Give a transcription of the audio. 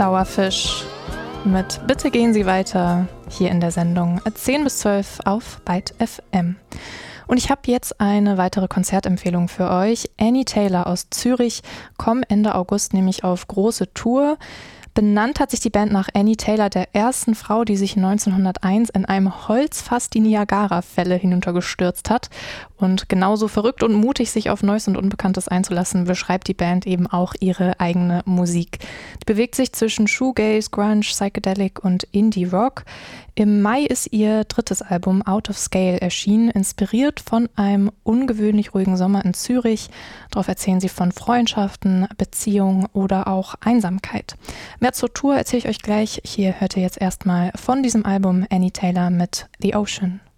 Dauerfisch mit Bitte gehen Sie weiter hier in der Sendung 10 bis 12 auf Byte FM. Und ich habe jetzt eine weitere Konzertempfehlung für euch. Annie Taylor aus Zürich kommt Ende August nämlich auf große Tour. Benannt hat sich die Band nach Annie Taylor, der ersten Frau, die sich 1901 in einem Holzfass die Niagara-Fälle hinuntergestürzt hat. Und genauso verrückt und mutig, sich auf Neues und Unbekanntes einzulassen, beschreibt die Band eben auch ihre eigene Musik. Die bewegt sich zwischen Shoegaze, Grunge, Psychedelic und Indie-Rock. Im Mai ist ihr drittes Album Out of Scale erschienen, inspiriert von einem ungewöhnlich ruhigen Sommer in Zürich. Darauf erzählen sie von Freundschaften, Beziehungen oder auch Einsamkeit. Mehr zur Tour erzähle ich euch gleich. Hier hört ihr jetzt erstmal von diesem Album Annie Taylor mit The Ocean.